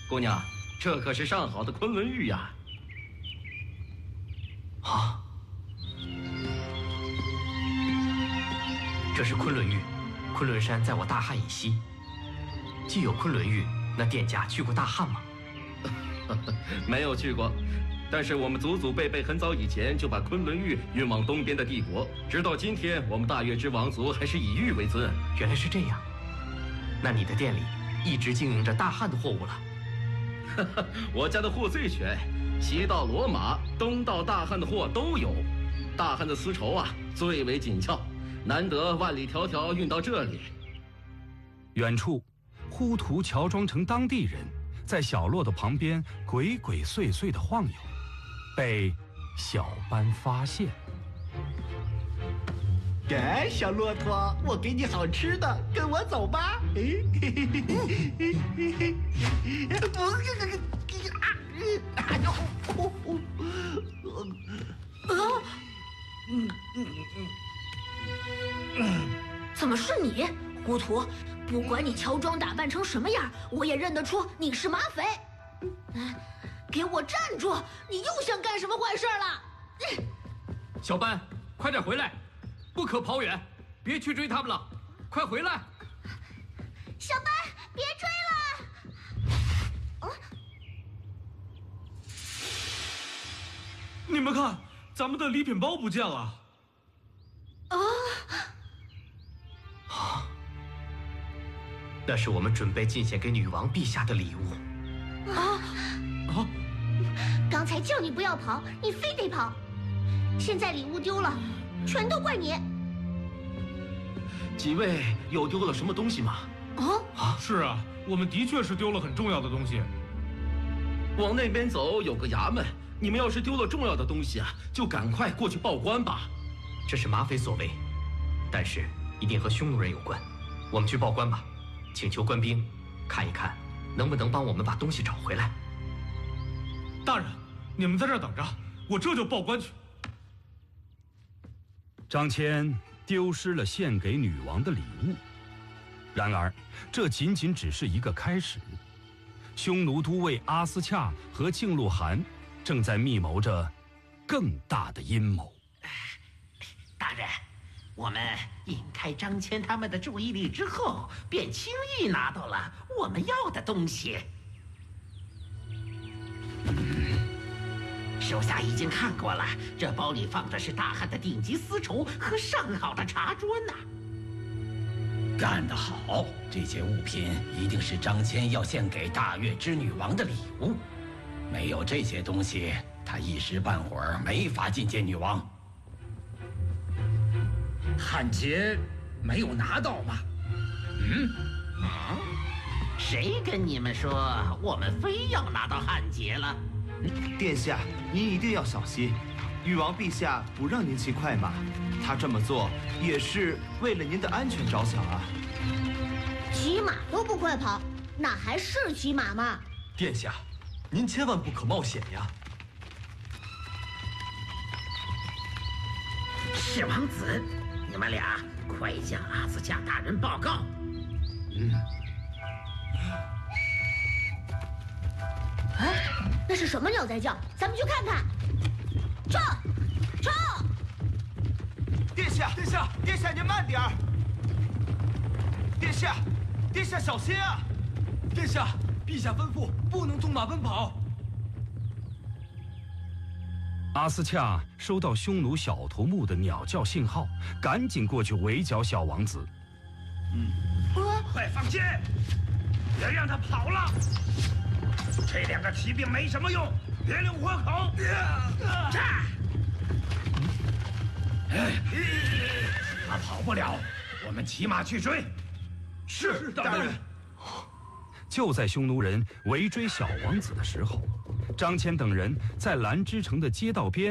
姑娘，这可是上好的昆仑玉呀！ 啊，这是昆仑玉，昆仑山在我大汉以西。既有昆仑玉，那店家去过大汉吗？ 没有去过，但是我们祖祖辈辈很早以前就把昆仑玉运往东边的帝国，直到今天，我们大月之王族还是以玉为尊。 原来是这样，那你的店里一直经营着大汉的货物了。 我家的货最全，西到罗马，东到大汉的货都有。大汉的丝绸啊，最为紧俏，难得万里迢迢运到这里。 远处，呼图乔装成当地人，在小骆驼旁边鬼鬼祟祟地晃悠，被小班发现。 哎，小骆驼，我给你好吃的，跟我走吧。 怎么是你，糊涂？不管你乔装打扮成什么样，我也认得出你是马匪。给我站住！你又想干什么坏事了？ 小班，快点回来，不可跑远，别去追他们了，快回来！ 小班，别追了！ 你们看，咱们的礼品包不见了。 那是我们准备进献给女王陛下的礼物。 刚才叫你不要跑，你非得跑。现在礼物丢了，全都怪你。 几位又丢了什么东西吗？ 是啊，我们的确是丢了很重要的东西。 往那边走有个衙门，你们要是丢了重要的东西啊，就赶快过去报官吧。 这是马匪所为，但是一定和匈奴人有关。我们去报官吧，请求官兵看一看，能不能帮我们把东西找回来。 大人，你们在这儿等着，我这就报官去。 张骞丢失了献给女王的礼物，然而这仅仅只是一个开始。匈奴都尉阿斯恰和泾鹿汗正在密谋着更大的阴谋。 大人，我们引开张骞他们的注意力之后，便轻易拿到了我们要的东西。手下已经看过了，这包里放的是大汉的顶级丝绸和上好的茶桌呢。 干得好！这些物品一定是张骞要献给大月之女王的礼物。没有这些东西，他一时半会儿没法觐见女王。 汉杰没有拿到吗？ 谁跟你们说我们非要拿到汉杰了？ 殿下，您一定要小心，女王陛下不让您骑快马，她这么做也是为了您的安全着想啊。 骑马都不快跑，那还是骑马吗？ 殿下，您千万不可冒险呀！ 是王子，你们俩快向阿斯加大人报告。 那是什么鸟在叫？咱们去看看。冲！ 殿下，殿下，您慢点儿。殿下，小心啊！ 殿下，陛下吩咐不能纵马奔跑。 阿斯恰收到匈奴小头目的鸟叫信号，赶紧过去围剿小王子。 快放箭，别让他跑了。这两个骑兵没什么用，别留活口。他跑不了，我们骑马去追。 是，大人。 就在匈奴人围追小王子的时候，张骞等人在兰芝城的街道边